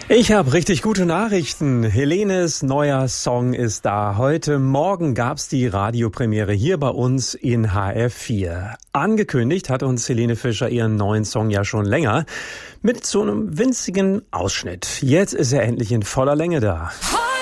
Ich habe richtig gute Nachrichten. Helenes neuer Song ist da. Heute Morgen gab's die Radiopremiere hier bei uns in HR4. Angekündigt hat uns Helene Fischer ihren neuen Song ja schon länger. Mit so einem winzigen Ausschnitt. Jetzt ist er endlich in voller Länge da.